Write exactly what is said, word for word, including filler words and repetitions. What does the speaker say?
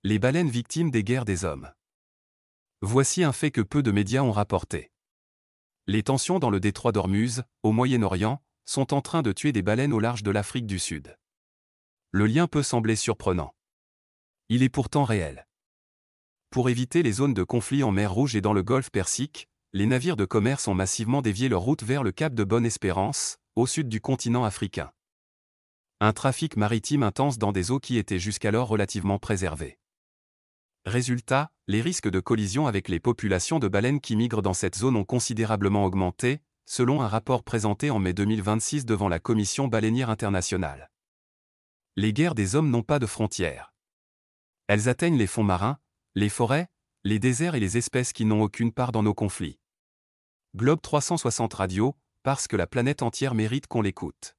Les baleines victimes des guerres des hommes. Voici un fait que peu de médias ont rapporté. Les tensions dans le détroit d'Ormuz, au Moyen-Orient, sont en train de tuer des baleines au large de l'Afrique du Sud. Le lien peut sembler surprenant. Il est pourtant réel. Pour éviter les zones de conflit en mer Rouge et dans le golfe Persique, les navires de commerce ont massivement dévié leur route vers le cap de Bonne-Espérance, au sud du continent africain. Un trafic maritime intense dans des eaux qui étaient jusqu'alors relativement préservées. Résultat, les risques de collision avec les populations de baleines qui migrent dans cette zone ont considérablement augmenté, selon un rapport présenté en mai deux mille vingt-six devant la Commission baleinière internationale. Les guerres des hommes n'ont pas de frontières. Elles atteignent les fonds marins, les forêts, les déserts et les espèces qui n'ont aucune part dans nos conflits. Globe trois cent soixante Radio, parce que la planète entière mérite qu'on l'écoute.